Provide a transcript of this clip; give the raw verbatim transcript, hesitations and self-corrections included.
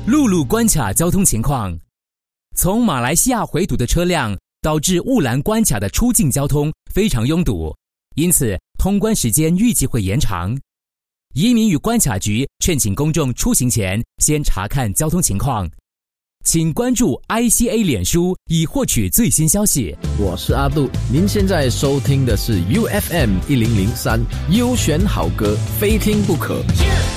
陆路关卡交通情况。从马来西亚回堵的车辆导致雾兰关卡的出境交通非常拥堵，因此通关时间预计会延长。移民与关卡局劝请公众出行前先查看交通情况。请关注 I C A 脸书以获取最新消息。 我是阿杜，您现在收听的是 U F M 一零零三优选好歌，非听不可。